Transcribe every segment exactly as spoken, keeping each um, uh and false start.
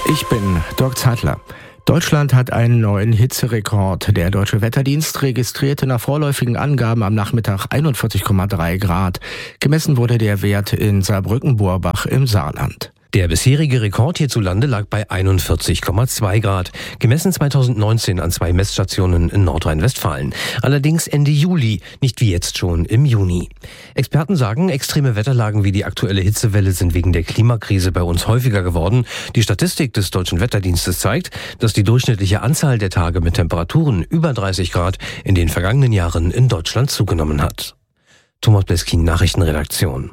Ich bin Dirk Zeitler. Deutschland hat einen neuen Hitzerekord. Der Deutsche Wetterdienst registrierte nach vorläufigen Angaben am Nachmittag einundvierzig Komma drei Grad. Gemessen wurde der Wert in Saarbrücken-Burbach im Saarland. Der bisherige Rekord hierzulande lag bei einundvierzig Komma zwei Grad, gemessen zweitausendneunzehn an zwei Messstationen in Nordrhein-Westfalen. Allerdings Ende Juli, nicht wie jetzt schon im Juni. Experten sagen, extreme Wetterlagen wie die aktuelle Hitzewelle sind wegen der Klimakrise bei uns häufiger geworden. Die Statistik des Deutschen Wetterdienstes zeigt, dass die durchschnittliche Anzahl der Tage mit Temperaturen über dreißig Grad in den vergangenen Jahren in Deutschland zugenommen hat. Thomas Bleskin, Nachrichtenredaktion.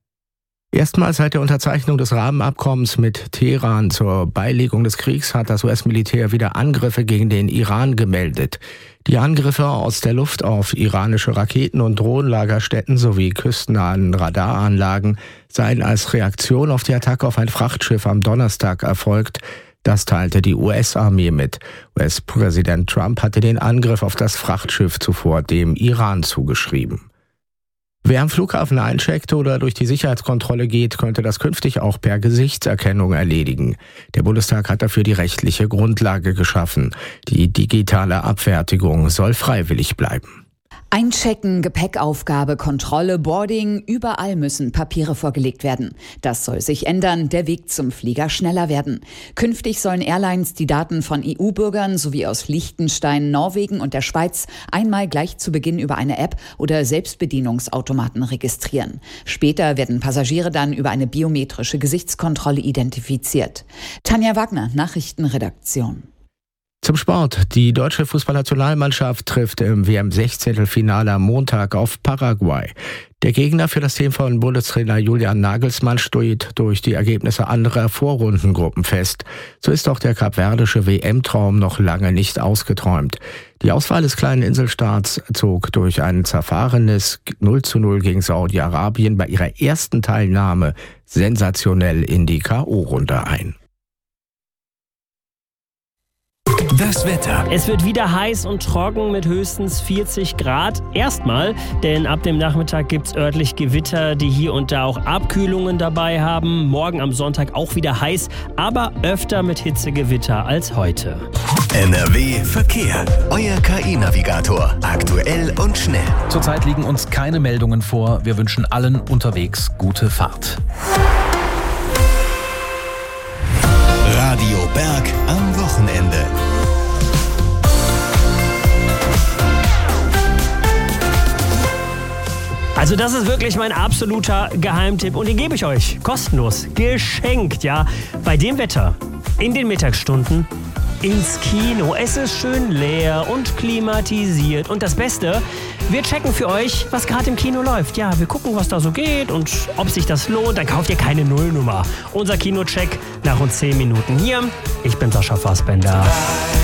Erstmals seit der Unterzeichnung des Rahmenabkommens mit Teheran zur Beilegung des Kriegs hat das U S-Militär wieder Angriffe gegen den Iran gemeldet. Die Angriffe aus der Luft auf iranische Raketen- und Drohnenlagerstätten sowie küstennahen Radaranlagen seien als Reaktion auf die Attacke auf ein Frachtschiff am Donnerstag erfolgt. Das teilte die U S-Armee mit. U S-Präsident Trump hatte den Angriff auf das Frachtschiff zuvor dem Iran zugeschrieben. Wer am Flughafen eincheckt oder durch die Sicherheitskontrolle geht, könnte das künftig auch per Gesichtserkennung erledigen. Der Bundestag hat dafür die rechtliche Grundlage geschaffen. Die digitale Abfertigung soll freiwillig bleiben. Einchecken, Gepäckaufgabe, Kontrolle, Boarding, überall müssen Papiere vorgelegt werden. Das soll sich ändern, der Weg zum Flieger schneller werden. Künftig sollen Airlines die Daten von E U-Bürgern sowie aus Liechtenstein, Norwegen und der Schweiz einmal gleich zu Beginn über eine App oder Selbstbedienungsautomaten registrieren. Später werden Passagiere dann über eine biometrische Gesichtskontrolle identifiziert. Tanja Wagner, Nachrichtenredaktion. Zum Sport. Die deutsche Fußballnationalmannschaft trifft im W M-Sechzehntelfinale am Montag auf Paraguay. Der Gegner für das Team von Bundestrainer Julian Nagelsmann steht durch die Ergebnisse anderer Vorrundengruppen fest. So ist auch der kapverdische W M-Traum noch lange nicht ausgeträumt. Die Auswahl des kleinen Inselstaats zog durch ein zerfahrenes null zu null gegen Saudi-Arabien bei ihrer ersten Teilnahme sensationell in die K O-Runde ein. Das Wetter. Es wird wieder heiß und trocken mit höchstens vierzig Grad. Erstmal, denn ab dem Nachmittag gibt es örtlich Gewitter, die hier und da auch Abkühlungen dabei haben. Morgen am Sonntag auch wieder heiß, aber öfter mit Hitzegewitter als heute. N R W Verkehr. Euer K I-Navigator. Aktuell und schnell. Zurzeit liegen uns keine Meldungen vor. Wir wünschen allen unterwegs gute Fahrt. Radio Berg am Wochenende. Also das ist wirklich mein absoluter Geheimtipp und den gebe ich euch kostenlos, geschenkt, ja, bei dem Wetter, in den Mittagsstunden, ins Kino. Es ist schön leer und klimatisiert und das Beste, wir checken für euch, was gerade im Kino läuft. Ja, wir gucken, was da so geht und ob sich das lohnt, dann kauft ihr keine Nullnummer. Unser Kinocheck nach rund zehn Minuten hier. Ich bin Sascha Fassbender.